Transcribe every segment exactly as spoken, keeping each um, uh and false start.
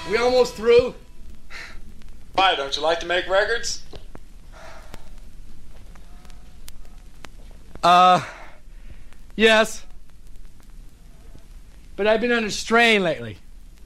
We almost through? Why, don't you like to make records? Uh, yes. But I've been under strain lately.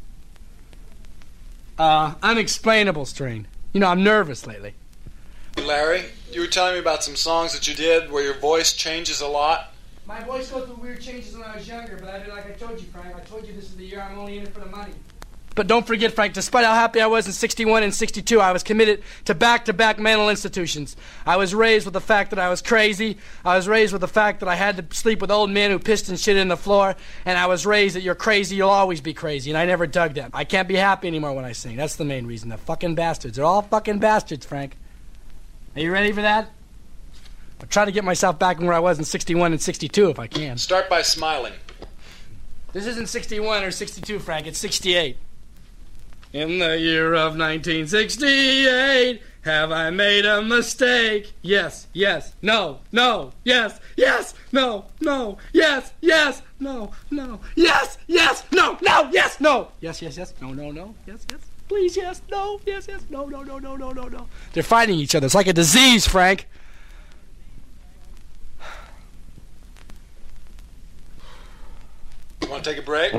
Uh, unexplainable strain. You know, I'm nervous lately. Larry, you were telling me about some songs that you did where your voice changes a lot. My voice goes through weird changes when I was younger, but I did like I told you, Frank. I told you this is the year I'm only in it for the money. But don't forget, Frank, despite how happy I was in sixty-one and sixty-two, I was committed to back-to-back mental institutions. I was raised with the fact that I was crazy. I was raised with the fact that I had to sleep with old men who pissed and shit in the floor. And I was raised that you're crazy, you'll always be crazy. And I never dug that. I can't be happy anymore when I sing. That's the main reason. The fucking bastards. They're all fucking bastards, Frank. Are you ready for that? I'll try to get myself back where I was in sixty-one and sixty-two if I can. Start by smiling. This isn't sixty-one or sixty-two, Frank. It's sixty-eight. In the year of nineteen sixty-eight, have I made a mistake? Yes, yes, no, no, yes, yes, no, no, yes, yes, no, no, yes, yes, no, no, yes, no. Yes, yes, yes, no, no, no, yes, yes, please, yes, no, yes, yes, no, no, no, no, no, no, no. They're fighting each other. It's like a disease, Frank. You want to take a break?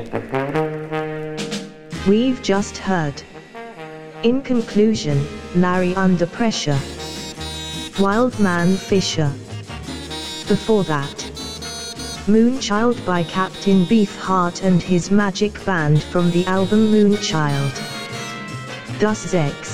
We've just heard. In conclusion, Larry Under Pressure. Wildman Fisher. Before that, Moonchild by Captain Beefheart and his magic band from the album Moonchild. Das Sechs.